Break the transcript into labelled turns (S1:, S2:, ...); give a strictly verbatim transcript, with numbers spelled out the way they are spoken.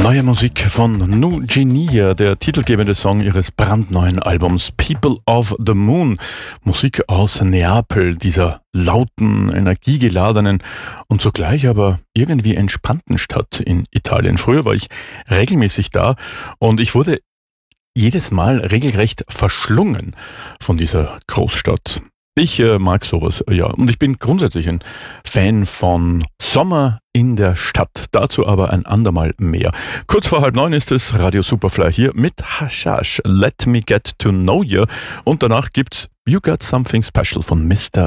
S1: Neue Musik von Nu Genia, der titelgebende Song ihres brandneuen Albums People of the Moon. Musik aus Neapel, dieser lauten, energiegeladenen und zugleich aber irgendwie entspannten Stadt in Italien. Früher war ich regelmäßig da und ich wurde jedes Mal regelrecht verschlungen von dieser Großstadt. Ich äh, mag sowas, ja. Und ich bin grundsätzlich ein Fan von Sommer in der Stadt. Dazu aber ein andermal mehr. Kurz vor halb neun ist es Radio Superfly hier mit Hashash. Let Me Get to Know You. Und danach gibt's You Got Something Special von Mister